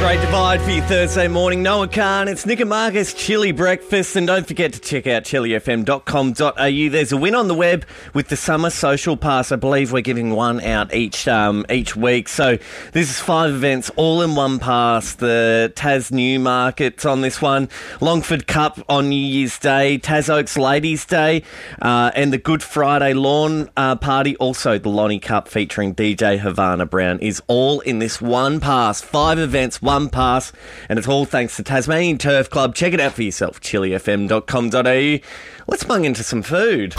Great Divide for your Thursday morning. Noah Khan, it's Nick and Marcus Chili Breakfast. And don't forget to check out chilifm.com.au. There's a win on the web with the Summer Social Pass. I believe we're giving one out each week. So this is 5 events all in one pass. The Tas Newmarket's on this one. Longford Cup on New Year's Day. Tas Oaks Ladies' Day. And the Good Friday Lawn Party. Also the Lonnie Cup featuring DJ Havana Brown is all in this one pass. 5 events, one pass, and it's all thanks to Tasmanian Turf Club. Check it out for yourself, chilifm.com.au. Let's bung into some food.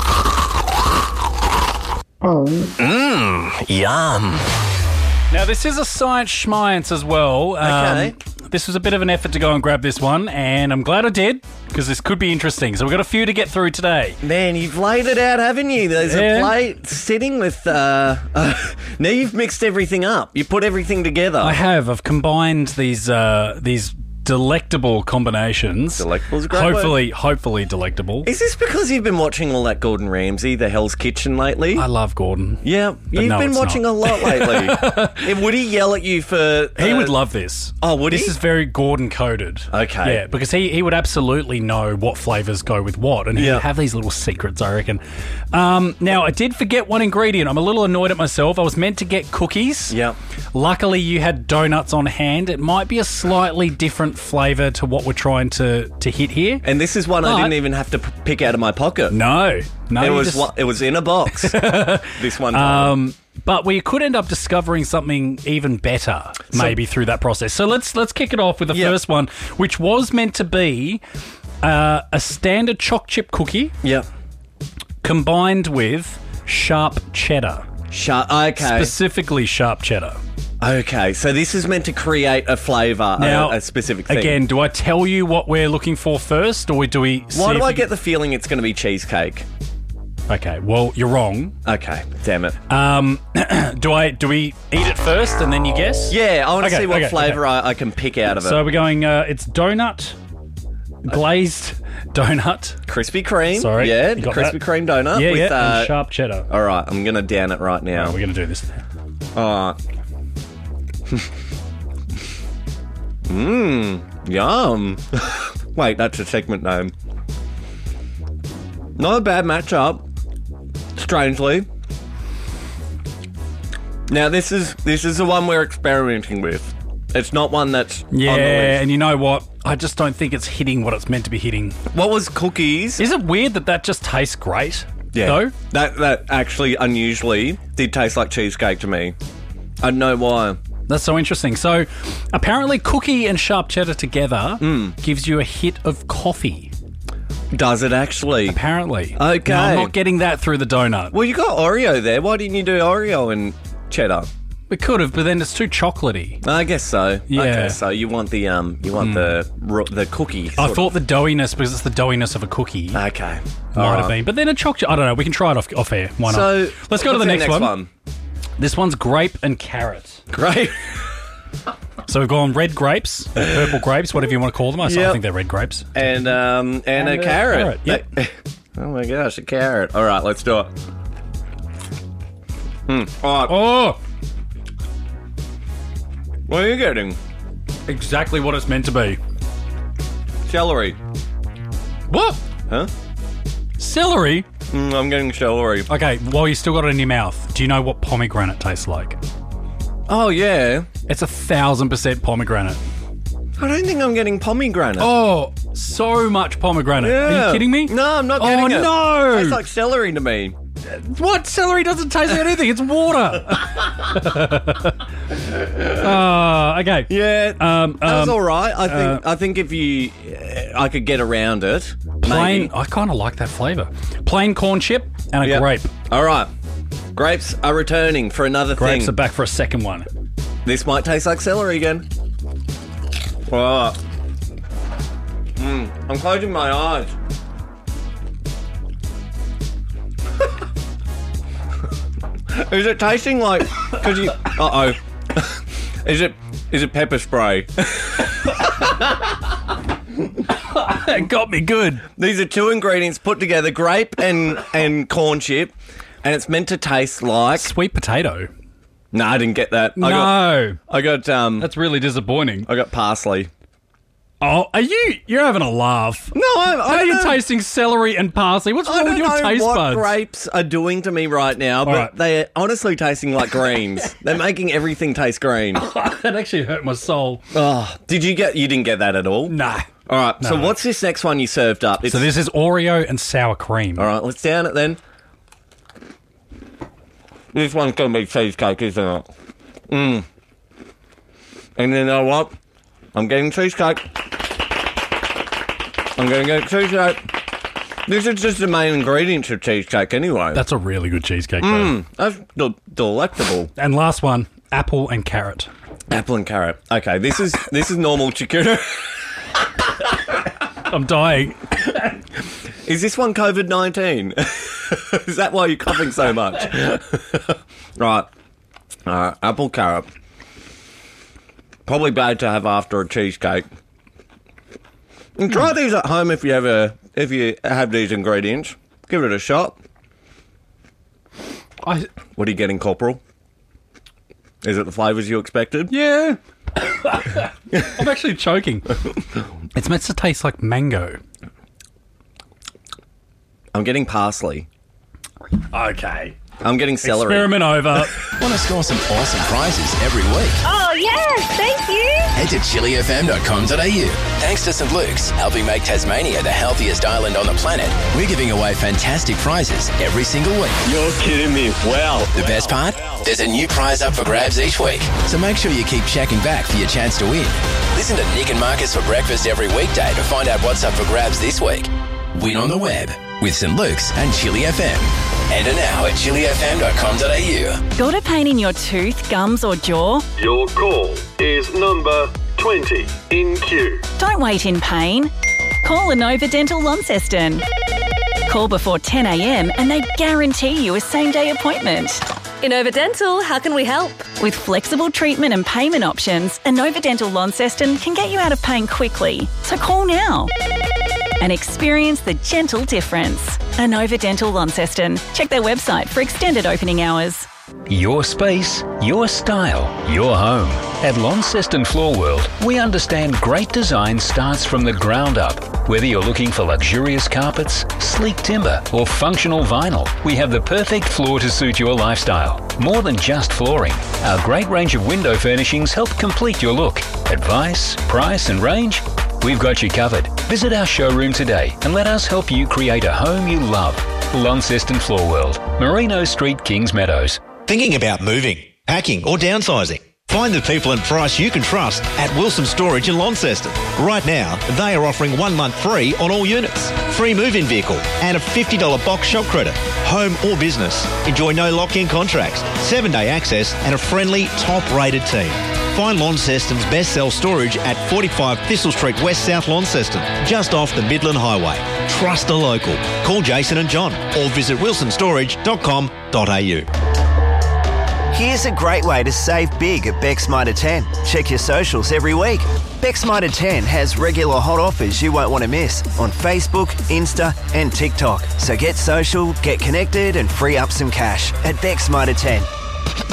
Yum. Now, this is a science schmience as well. Okay. This was a bit of an effort to go and grab this one, and I'm glad I did, because this could be interesting. So we've got a few to get through today. Man, you've laid it out, haven't you? There's a plate sitting with... now you've mixed everything up. You put everything together. I have. I've combined these delectable combinations. Delectable's a great word. Hopefully delectable. Is this because you've been watching all that Gordon Ramsay, The Hell's Kitchen lately? I love Gordon. Yeah, you've been watching a lot lately. And would he yell at you for... He would love this. Oh, would he? This is very Gordon-coded. Okay. Yeah, because he would absolutely know what flavours go with what, and he'd have these little secrets, I reckon. Now, I did forget one ingredient. I'm a little annoyed at myself. I was meant to get cookies. Yep. Luckily, you had donuts on hand. It might be a slightly different flavour to what we're trying to hit here. And this is one I didn't even have to pick out of my pocket. No. It was in a box this one time. But we could end up discovering something even better, maybe through that process. So let's kick it off with the first one, which was meant to be a standard choc chip cookie. Yep. Combined with sharp cheddar. Okay. Specifically sharp cheddar. Okay, so this is meant to create a flavour, now, a specific thing. Again, do I tell you what we're looking for first, or do we see Why do I get the feeling it's going to be cheesecake? Okay, well, you're wrong. Okay, damn it. Do we eat it first and then you guess? Yeah, I want to see what flavour I can pick out of it. So we're going, it's donut, glazed donut. Krispy Kreme. Sorry. Yeah, Krispy Kreme donut. Yeah, with, and sharp cheddar. All right, I'm going to down it right now. Right, we're going to do this. All right. Yum. Wait, that's a segment name. Not a bad matchup, strangely. Now, this is the one we're experimenting with. It's not one that's on the list. And you know what? I just don't think it's hitting what it's meant to be hitting. What was cookies? Is it weird that just tastes great? Yeah. Though? That actually unusually did taste like cheesecake to me. I don't know why. That's so interesting. So, apparently cookie and sharp cheddar together gives you a hit of coffee. Does it actually? Apparently. Okay. Now, I'm not getting that through the donut. Well, you got Oreo there. Why didn't you do Oreo and cheddar? We could have, but then it's too chocolatey. I guess so. Yeah. Okay, so you want the the cookie. I thought the doughiness, because it's the doughiness of a cookie. Okay. Might have been. But then a chocolate, I don't know. We can try it off air. Why not? So let's go to the next one. one. This one's grape and carrot. Great. So we've gone red grapes, purple grapes, whatever you want to call them. I think they're red grapes. And a carrot. Yep. Oh my gosh, a carrot. All right, let's do it. All right. Oh! What are you getting? Exactly what it's meant to be. Celery. What? Huh? Celery? I'm getting celery. Okay, while you still got it in your mouth, do you know what pomegranate tastes like? Oh, yeah. It's 1,000% pomegranate. I don't think I'm getting pomegranate. Oh, so much pomegranate. Yeah. Are you kidding me? No, I'm not getting it. Oh, no. It tastes like celery to me. What? Celery doesn't taste like anything. It's water. Okay. Yeah, that's all right. I think if you, I could get around it. Plain. Maybe. I kind of like that flavour. Plain corn chip and a grape. All right. Grapes are returning for another thing. Grapes are back for a second one. This might taste like celery again. All right. I'm closing my eyes. Is it tasting like? Because you. Is it pepper spray? That got me good. These are two ingredients put together: grape and corn chip, and it's meant to taste like Sweet potato. No, I didn't get that. No. I got That's really disappointing. I got parsley. Oh, you're having a laugh. No, How are you tasting celery and parsley? What's wrong with your taste I don't know what buds? grapes are doing to me right now, but right. they're honestly tasting like greens. They're making everything taste green. That actually hurt my soul. Oh, you didn't get that at all? Nah. All right, so what's this next one you served up? So this is Oreo and sour cream. All right, let's down it then. This one's going to be cheesecake, isn't it? And you know what? I'm getting cheesecake. I'm going to get cheesecake. This is just the main ingredients of cheesecake anyway. That's a really good cheesecake, though. That's delectable. And last one, apple and carrot. Apple and carrot. Okay, this is normal chicken. I'm dying. Is this one COVID-19? Is that why you're coughing so much? Right. Apple, carrot. Probably bad to have after a cheesecake. And try these at home if you have these ingredients. Give it a shot. What are you getting, Corporal? Is it the flavours you expected? Yeah. I'm actually choking. It's meant to taste like mango. I'm getting parsley. Okay. I'm getting celery. Experiment over. Want to score some awesome prizes every week? Oh, yes, thank you. Head to chilifm.com.au. Thanks to St. Luke's, helping make Tasmania the healthiest island on the planet, we're giving away fantastic prizes every single week. You're kidding me. Wow. The best part? There's a new prize up for grabs each week. So make sure you keep checking back for your chance to win. Listen to Nick and Marcus for breakfast every weekday to find out what's up for grabs this week. Win on the web with St. Luke's and Chili FM. Enter now at chilifm.com.au. Got a pain in your tooth, gums or jaw? Your call is number 20 in queue. Don't wait in pain. Call Inova Dental Launceston. Call before 10 a.m. and they guarantee you a same-day appointment. Inova Dental, how can we help? With flexible treatment and payment options, Inova Dental Launceston can get you out of pain quickly. So call now and experience the gentle difference. Inova Dental Launceston. Check their website for extended opening hours. Your space, your style, your home. At Launceston Floor World, we understand great design starts from the ground up. Whether you're looking for luxurious carpets, sleek timber, or functional vinyl, we have the perfect floor to suit your lifestyle. More than just flooring, our great range of window furnishings help complete your look. Advice, price, and range? We've got you covered. Visit our showroom today and let us help you create a home you love. Launceston Floor World, Merino Street, Kings Meadows. Thinking about moving, packing or downsizing? Find the people and price you can trust at Wilson Storage in Launceston. Right now, they are offering 1 month free on all units, free move-in vehicle and a $50 box shop credit. Home or business, enjoy no lock-in contracts, 7-day access and a friendly, top-rated team. Find Launceston's best sell storage at 45 Thistle Street, West South Launceston, just off the Midland Highway. Trust a local. Call Jason and John or visit wilsonstorage.com.au. Here's a great way to save big at Beck's Mitre 10. Check your socials every week. Beck's Mitre 10 has regular hot offers you won't want to miss on Facebook, Insta and TikTok. So get social, get connected and free up some cash at Beck's Mitre 10.